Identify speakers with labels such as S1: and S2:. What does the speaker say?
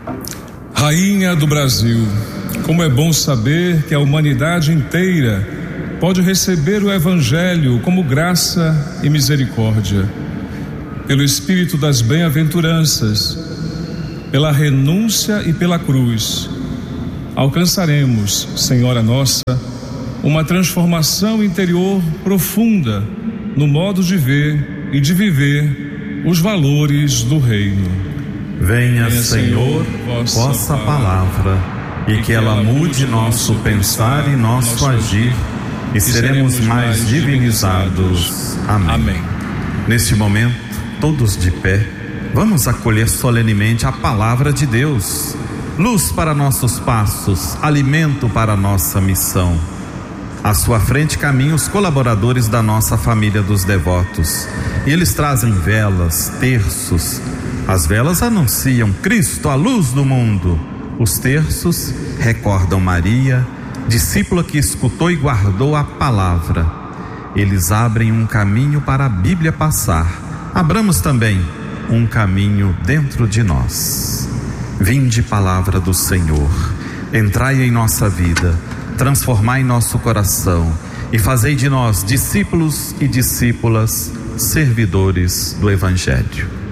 S1: Rainha do Brasil, como é bom saber que a humanidade inteira pode receber o Evangelho como graça e misericórdia. Pelo Espírito das bem-aventuranças, pela renúncia e pela cruz, alcançaremos, Senhora nossa, uma transformação interior profunda no modo de ver e de viver os valores do reino.
S2: Venha, Senhor, vossa palavra, e que ela mude nosso pensar e nosso agir, e seremos mais divinizados. Amém. Neste momento, todos de pé, vamos acolher solenemente a palavra de Deus. Luz para nossos passos, alimento para nossa missão. À sua frente caminham os colaboradores da nossa família dos devotos, e eles trazem velas, terços. As velas anunciam Cristo, a luz do mundo. Os terços recordam Maria, discípula que escutou e guardou a palavra. Eles abrem um caminho para a Bíblia passar. Abramos também um caminho dentro de nós. Vinde, palavra do Senhor, entrai em nossa vida, transformai nosso coração e fazei de nós discípulos e discípulas, servidores do Evangelho.